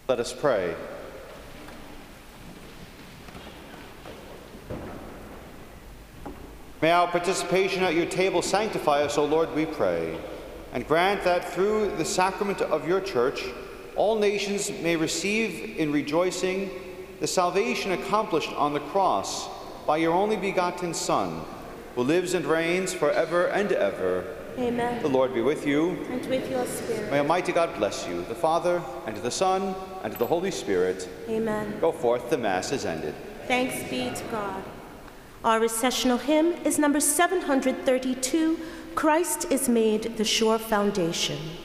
Let us pray. May our participation at your table sanctify us, O Lord, we pray, and grant that through the sacrament of your church, all nations may receive in rejoicing the salvation accomplished on the cross by your only begotten Son, who lives and reigns forever and ever. Amen. The Lord be with you. And with your spirit. May Almighty God bless you, the Father, and the Son, and the Holy Spirit. Amen. Go forth, the Mass is ended. Thanks be to God. Our recessional hymn is number 732, Christ is Made the Sure Foundation.